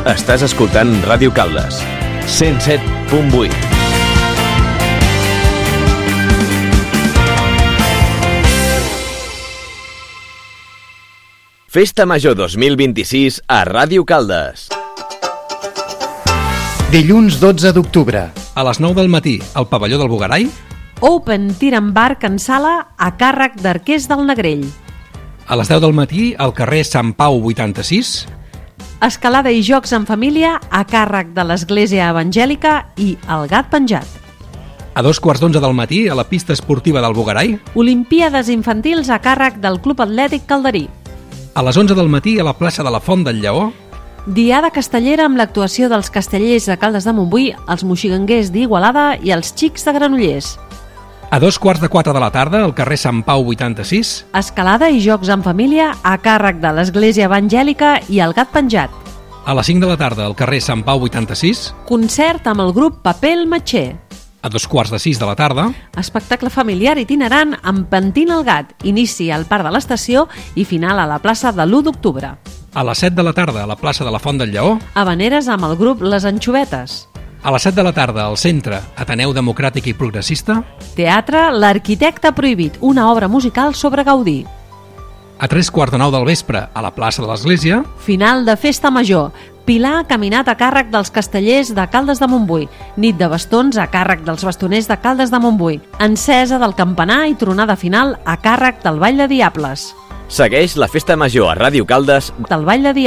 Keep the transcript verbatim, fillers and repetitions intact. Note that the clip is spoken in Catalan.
Estàs escoltant Ràdio Caldes, cent set punt vuit. Festa Major dos mil vint-i-sis a Ràdio Caldes. Dilluns dotze d'octubre. A les nou del matí, al pavelló del Bogarai. Open Tir and Bar en sala a càrrec d'Arquers del Negrell. A les deu del matí, al carrer Sant Pau vuitanta-sis. Escalada i jocs en família a càrrec de l'Església Evangèlica i El Gat Penjat. A dos quarts d'onze del matí, a la pista esportiva del Bogarai. Olimpíades infantils a càrrec del Club Atlètic Calderí. A les onze del matí, a la plaça de la Font del Lleó. Diada castellera amb l'actuació dels castellers de Caldes de Montbui, els moxiganguers d'Igualada i els xics de Granollers. A dos quarts de quatre de la tarda, al carrer Sant Pau vuitanta-sis. Escalada i jocs en família a càrrec de l'Església Evangèlica i El Gat Penjat. A les cinc de la tarda, al carrer Sant Pau vuitanta-sis. Concert amb el grup Papel Matxer. A dos quarts de sis de la tarda. Espectacle familiar itinerant amb Pentina el Gat, inici al Parc de l'Estació i final a la plaça de l'u d'octubre. A les set de la tarda, a la plaça de la Font del Lleó. Habaneres amb el grup Les Anxovetes. A les set de la tarda, al centre Ateneu Democràtic i Progressista. Teatre L'arquitecte prohibit, una obra musical sobre Gaudí. A tres quarts de nou del vespre, a la plaça de l'Església. Final de Festa Major. Pilar caminat a càrrec dels castellers de Caldes de Montbui. Nit de bastons a càrrec dels bastoners de Caldes de Montbui. Encesa del campanar i tronada final a càrrec del Ball de Diables. Segueix la Festa Major a Ràdio Caldes del Ball de Diables.